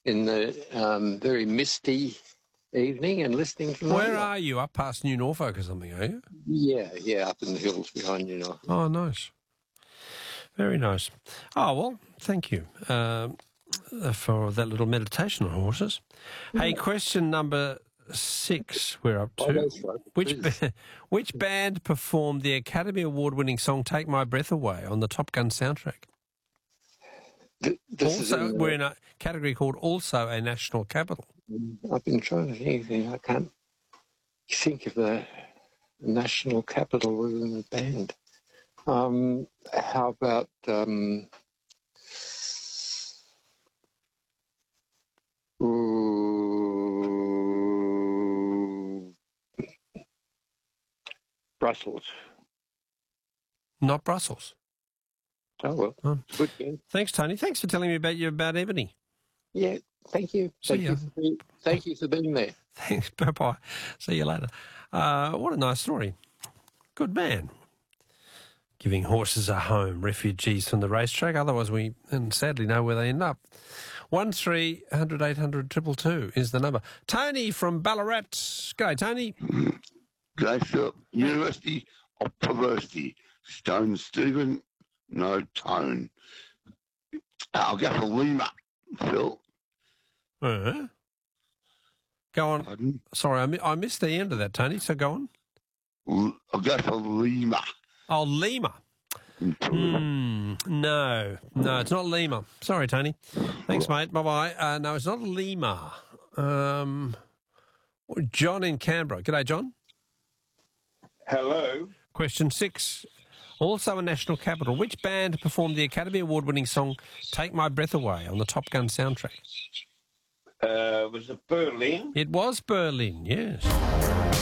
in the very misty evening and listening to Where are you? Up past New Norfolk or something, are you? Yeah, up in the hills behind you now. Oh, nice. Very nice. Oh, well, thank you for that little meditation on horses. Hey, question number 6 we're up to. that's right. Which band performed the Academy Award-winning song Take My Breath Away on the Top Gun soundtrack? We're in a category called Also a National Capital. I've been trying to think. I can't think of a national capital within the band. How about Brussels? Not Brussels. Oh, well. Oh. Good game. Thanks, Tony. Thanks for telling me about Ebony. Yeah, thank you. Thank you for being there. Thanks. Bye-bye. See you later. What a nice story. Good man. Giving horses a home, refugees from the racetrack. Otherwise, we sadly know where they end up. 1300 800 222 is the number. Tony from Ballarat. G'day, Tony. G'day, Phil. University of Perversity. Stone Stephen, no tone. I'll go for Lima, Phil. Go on. Pardon? Sorry, I missed the end of that, Tony, so go on. I'll go for Lima. Oh, Lima. No, it's not Lima. Sorry, Tony. Thanks, mate. Bye-bye. No, it's not Lima. John in Canberra. G'day, John. Hello. Question 6. Also a national capital. Which band performed the Academy Award-winning song Take My Breath Away on the Top Gun soundtrack? Was it Berlin? It was Berlin, yes.